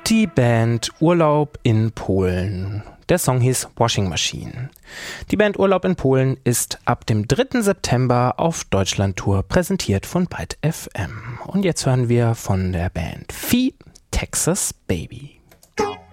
Die Band Urlaub in Polen. Der Song hieß Washing Machine. Die Band Urlaub in Polen ist ab dem 3. September auf Deutschlandtour, präsentiert von Byte FM. Und jetzt hören wir von der Band Vieh Texas Baby.